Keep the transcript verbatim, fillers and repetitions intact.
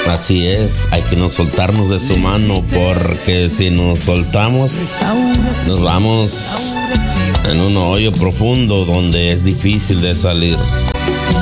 Así es, hay que no soltarnos de su mano, porque si nos soltamos, nos vamos en un hoyo profundo donde es difícil de salir.